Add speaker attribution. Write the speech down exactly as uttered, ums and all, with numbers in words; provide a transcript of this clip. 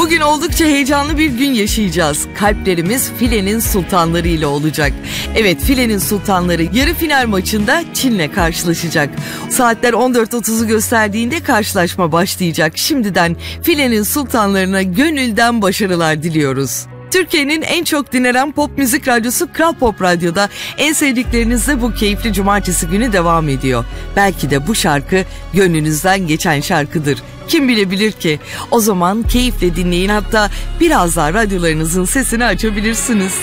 Speaker 1: Bugün oldukça heyecanlı bir gün yaşayacağız. Kalplerimiz filenin sultanları ile olacak. Evet, filenin sultanları yarı final maçında Çin'le karşılaşacak. Saatler on dört otuzu gösterdiğinde karşılaşma başlayacak. Şimdiden filenin sultanlarına gönülden başarılar diliyoruz. Türkiye'nin en çok dinlenen pop müzik radyosu Kral Pop Radyo'da en sevdiklerinizle bu keyifli cumartesi günü devam ediyor. Belki de bu şarkı gönlünüzden geçen şarkıdır. Kim bilebilir ki? O zaman keyifle dinleyin, hatta biraz daha radyolarınızın sesini açabilirsiniz.